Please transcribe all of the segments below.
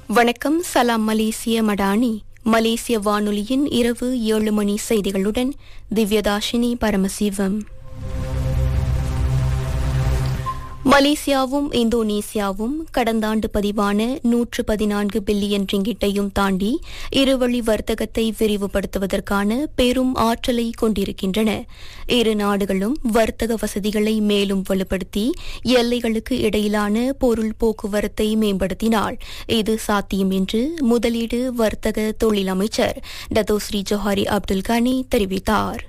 வணக்கம். சலாம் மலேசிய மடானி. மலேசிய வானொலியின் இரவு 7 மணி செய்திகளுடன் திவ்யதாஷினி பரமசிவம். மலேசியாவும் இந்தோனேசியாவும் கடந்த ஆண்டு பதிவான 114 பில்லியன் ரிங்கிட்டையும் தாண்டி இருவழி வர்த்தகத்தை விரிவுபடுத்துவதற்கான பெரும் ஆற்றலை கொண்டிருக்கின்றன. இரு நாடுகளும் வர்த்தக வசதிகளை மேலும் வலுப்படுத்தி எல்லைகளுக்கு இடையிலான பொருள் போக்குவரத்தை மேம்படுத்தினால் இது சாத்தியம் என்று முதலீடு வர்த்தக தொழில் அமைச்சர் டத்தோஸ்ரீ ஜோஹாரி அப்துல் கனி தெரிவித்தார்.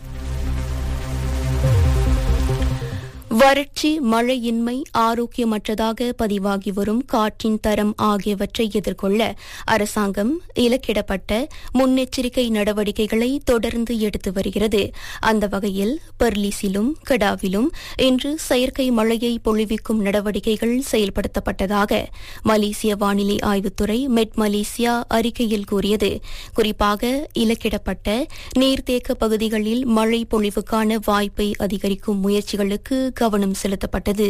வறட்சி, மழையின்மை, ஆரோக்கியமற்றதாக பதிவாகி வரும் காற்றின் தரம் ஆகியவற்றை எதிர்கொள்ள அரசாங்கம் இலக்கிடப்பட்ட முன்னெச்சரிக்கை நடவடிக்கைகளை தொடர்ந்து எடுத்து வருகிறது. அந்த வகையில் பெர்லிஸிலும் கடாவிலும் இன்று செயற்கை மழையை பொழிவிக்கும் நடவடிக்கைகள் செயல்படுத்தப்பட்டதாக மலேசிய வானிலை ஆய்வுத்துறை மெட் மலேசியா அறிக்கையில் கூறியது. குறிப்பாக இலக்கிடப்பட்ட நீர்த்தேக்க பகுதிகளில் மழை பொழிவுக்கான வாய்ப்பை அதிகரிக்கும் முயற்சிகளுக்கு கவனம் செலுத்தப்பட்டது.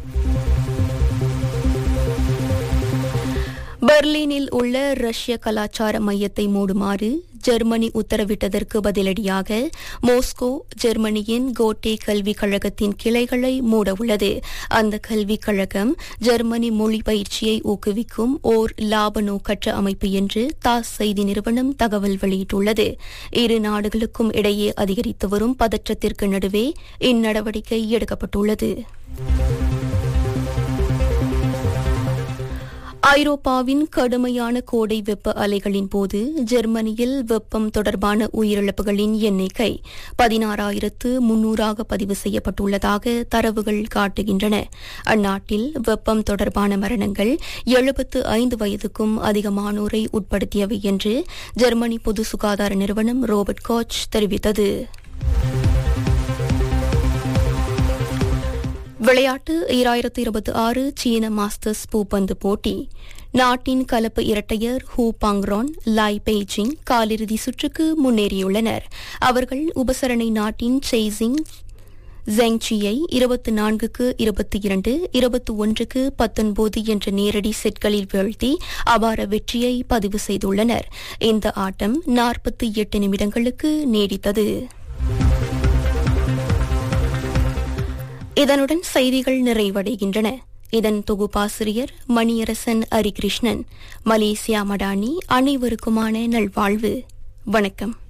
பெர்லினில் உள்ள ரஷ்ய கலாச்சார மையத்தை மூடுமாறு ஜெர்மனி உத்தரவிட்டதற்கு பதிலடியாக மோஸ்கோ ஜெர்மனியின் கோட்டே கல்விக் கழகத்தின் கிளைகளை மூடவுள்ளது. அந்த கல்விக் கழகம் ஜெர்மனி மொழி பயிற்சியை ஊக்குவிக்கும் ஓர் லாப நோக்கற்ற அமைப்பு என்று தாஸ் செய்தி நிறுவனம் தகவல் வெளியிட்டுள்ளது. இரு நாடுகளுக்கும் இடையே அதிகரித்து வரும் பதற்றத்திற்கு நடுவே இந்நடவடிக்கை எடுக்கப்பட்டுள்ளது. ஐரோப்பாவின் கடுமையான கோடை வெப்ப அலைகளின் போது ஜெர்மனியில் வெப்பம் தொடர்பான உயிரிழப்புகளின் எண்ணிக்கை 16,300 பதிவு செய்யப்பட்டுள்ளதாக தரவுகள் காட்டுகின்றன. அந்நாட்டில் வெப்பம் தொடர்பான மரணங்கள் 75 வயதுக்கும் அதிகமானோரை உட்படுத்தியவை என்று ஜெர்மனி பொது சுகாதார நிறுவனம் ரோபர்ட் கோச் தெரிவித்தது. விளையாட்டு 2026 சீன மாஸ்டர்ஸ் பூப்பந்து போட்டி. நாட்டின் கலப்பு இரட்டையர் ஹூ பாங்ரான், லாய் பெய்ஜிங் காலிறுதி சுற்றுக்கு முன்னேறியுள்ளனர். அவர்கள் உபசரணை நாட்டின் செய்சிங் ஜெங்சியை 24-22, 21-19 என்ற நேரடி செட்களில் வீழ்த்தி அபார வெற்றியை பதிவு செய்துள்ளனர். இந்த ஆட்டம் 48 நிமிடங்களுக்கு நீடித்தது. இதனுடன் செய்திகள் நிறைவடைகின்றன. இதன் தொகுப்பாசிரியர் மணியரசன் அரிகிருஷ்ணன். மலேசியா மடானி அனைவருக்குமான நல்வாழ்வு. வணக்கம்.